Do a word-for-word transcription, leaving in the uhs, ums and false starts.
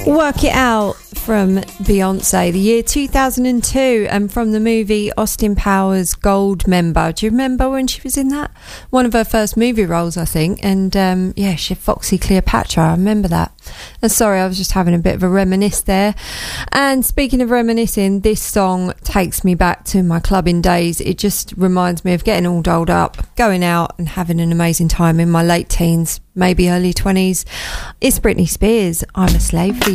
Work It Out from Beyonce, the year two thousand two, and from the movie Austin Powers Goldmember. Do you remember when she was in that? One of her first movie roles, I think. And um, yeah, she Foxy Cleopatra. I remember that. And sorry, I was just having a bit of a reminisce there. And speaking of reminiscing, this song takes me back to my clubbing days. It just reminds me of getting all dolled up, going out and having an amazing time in my late teens, maybe early twenties. It's Britney Spears, I'm a Slave for You.